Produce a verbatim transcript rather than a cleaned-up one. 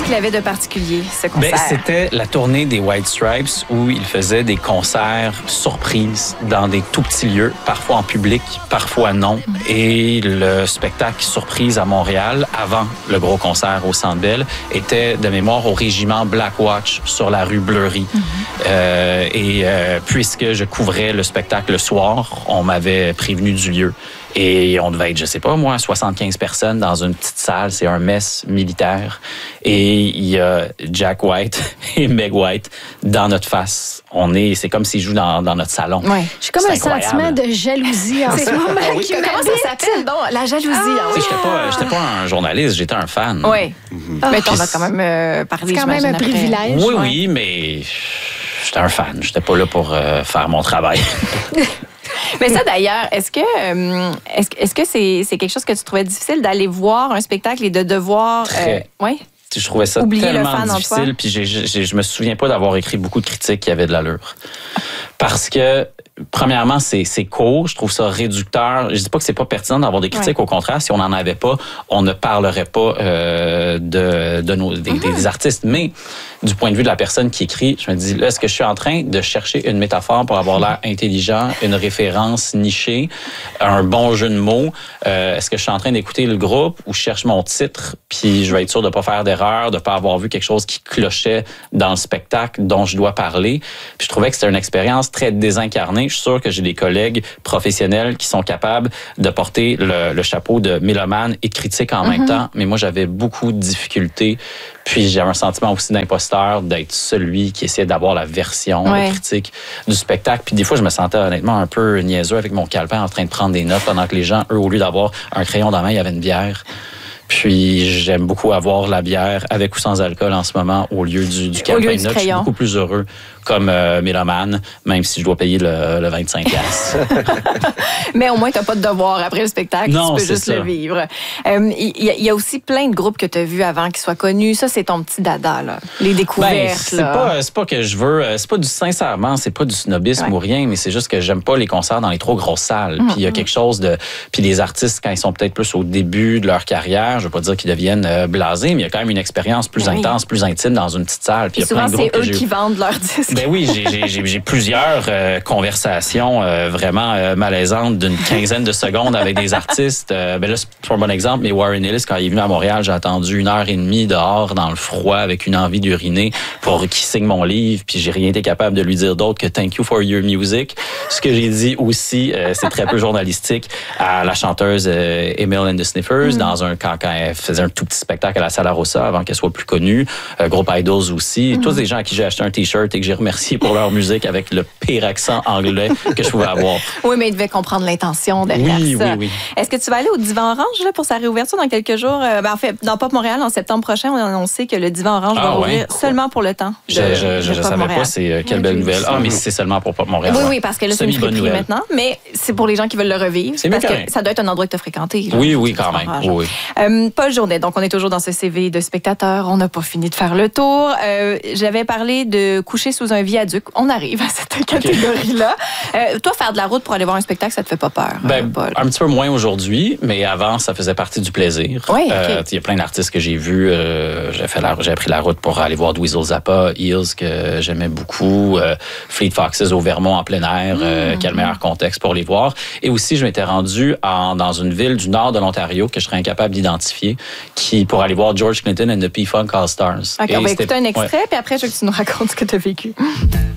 qu'il avait de particulier, ce concert? Ben, c'était la tournée des White Stripes où il faisait des concerts surprises dans des tout petits lieux, parfois en public, parfois non. Mm-hmm. Et le spectacle surprise à Montréal, avant le gros concert au Centre Bell, était de mémoire au régiment Black Watch sur la rue Bleury. Mm-hmm. Euh, et euh, puisque je couvrais le spectacle le soir, on m'avait prévenu du lieu. Et on devait être, je sais pas moi, soixante-quinze personnes dans une petite salle. C'est un mess militaire. Et il y a Jack White et Meg White dans notre face. On est, c'est comme s'ils jouent dans, dans notre salon. Ouais. J'ai comme c'est un incroyable. sentiment de jalousie en ce moment. Oui, qui comment ça s'appelle? Donc, la jalousie. Ah, oui. J'étais pas, j'étais pas un journaliste, j'étais un fan. Oui. Mm-hmm. Ah, mais t'en as quand même euh, parlé. C'est quand même un après. privilège. Oui, ouais. oui, mais j'étais un fan. J'étais pas là pour euh, faire mon travail. Mais ça, d'ailleurs, est-ce que euh, est-ce, est-ce que c'est, c'est quelque chose que tu trouvais difficile d'aller voir un spectacle et de devoir... Très. Euh, ouais? Je trouvais ça Oublier tellement difficile. Puis j'ai, j'ai, je me souviens pas d'avoir écrit beaucoup de critiques qui avaient de l'allure. Parce que, premièrement, c'est, c'est court. Je trouve ça réducteur. Je dis pas que c'est pas pertinent d'avoir des critiques. Ouais. Au contraire, si on n'en avait pas, on ne parlerait pas euh, de, de nos, des, mm-hmm. des artistes. Mais du point de vue de la personne qui écrit, je me dis, là, est-ce que je suis en train de chercher une métaphore pour avoir l'air intelligent, une référence nichée, un bon jeu de mots? Euh, est-ce que je suis en train d'écouter le groupe ou je cherche mon titre, puis je vais être sûr de pas faire d'erreur, de pas avoir vu quelque chose qui clochait dans le spectacle dont je dois parler? Puis je trouvais que c'était une expérience très désincarnée. Je suis sûr que j'ai des collègues professionnels qui sont capables de porter le, le chapeau de mélomane et de critique en mm-hmm. même temps, mais moi, j'avais beaucoup de difficultés. Puis j'avais un sentiment aussi d'imposteur, d'être celui qui essayait d'avoir la version ouais. critique du spectacle. Puis des fois, je me sentais honnêtement un peu niaiseux avec mon calepin en train de prendre des notes pendant que les gens, eux, au lieu d'avoir un crayon dans la main, il y avait une bière. Puis j'aime beaucoup avoir la bière avec ou sans alcool en ce moment au lieu du, du calepin de notes. Je suis beaucoup plus heureux comme euh, mélomane, même si je dois payer le, le vingt-cinq dollars. Mais au moins, tu n'as pas de devoir après le spectacle. Non, tu peux juste ça. le vivre. Il euh, y, y a aussi plein de groupes que tu as vus avant qui soient connus. Ça, c'est ton petit dada, là. Les découvertes. Ben, c'est, là. Pas, c'est pas que je veux... C'est pas du sincèrement, c'est pas du snobisme ouais. ou rien, mais c'est juste que j'aime pas les concerts dans les trop grosses salles. Mm-hmm. Puis il y a quelque chose de... Puis les artistes, quand ils sont peut-être plus au début de leur carrière, je veux pas dire qu'ils deviennent euh, blasés, mais il y a quand même une expérience plus oui. intense, plus intime dans une petite salle. Puis et souvent, c'est eux qui vendent leurs disques. Ben oui, j'ai, j'ai, j'ai, j'ai plusieurs euh, conversations euh, vraiment euh, malaisantes d'une quinzaine de secondes avec des artistes. Euh, ben là, c'est pas un bon exemple, mais Warren Ellis, quand il est venu à Montréal, j'ai attendu une heure et demie dehors dans le froid avec une envie d'uriner pour qu'il signe mon livre, puis j'ai rien été capable de lui dire d'autre que « Thank you for your music ». Ce que j'ai dit aussi, euh, c'est très peu journalistique, à la chanteuse euh, Emil and the Sniffers, mm. dans un, quand, quand elle faisait un tout petit spectacle à la Sala Rossa avant qu'elle soit plus connue. Euh, groupe Idols aussi. Mm. Tous des gens à qui j'ai acheté un T-shirt et que j'ai remercié pour leur musique avec le pire accent anglais que je pouvais avoir. Oui, mais ils devaient comprendre l'intention derrière oui, ça. Oui, oui. Est-ce que tu vas aller au Divan Orange là, pour sa réouverture dans quelques jours? Euh, ben, en fait, dans Pop Montréal, en septembre prochain, on a annoncé que le Divan Orange ah, va ouvrir ouais. seulement pour le temps. De, je je, je, je savais Montréal. Pas, c'est euh, quelle oui, belle nouvelle. Ah, mais c'est seulement pour Pop Montréal. Oui, oui, parce que là, c'est une friperie maintenant, mais c'est pour les gens qui veulent le revivre. C'est parce que rien. Ça doit être un endroit que tu as fréquenté. Là, oui, oui, quand même. Oui. Euh, Paul Jourdain, donc on est toujours dans ce C V de spectateur. On n'a pas fini de faire le tour. Euh, j'avais parlé de coucher sous un viaduc. On arrive à cette catégorie-là. Okay. Euh, toi, faire de la route pour aller voir un spectacle, ça te fait pas peur, ben, Paul? Un petit peu moins aujourd'hui, mais avant, ça faisait partie du plaisir. Oui, il okay. euh, y a plein d'artistes que j'ai vus. Euh, j'ai, fait la, j'ai pris la route pour aller voir Dweezil Zappa, Eels, que j'aimais beaucoup, euh, Fleet Foxes au Vermont en plein air, euh, mm-hmm. quel meilleur contexte pour les voir. Et aussi, je m'étais rendu en, dans une ville du nord de l'Ontario que je serais incapable d'identifier, qui pour aller voir George Clinton and the P-Funk All-Stars. OK, on va écouter un extrait, ouais. puis après, je veux que tu nous racontes ce que tu as vécu.